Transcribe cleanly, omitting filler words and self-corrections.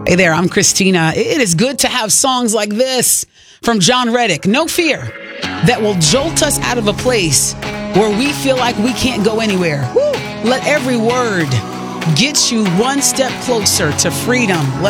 Hey there, I'm Christina. It is good to have songs like this from John Reddick, No Fear, that will jolt us out of a place where we feel like we can't go anywhere. Woo! Let every word get you one step closer to freedom.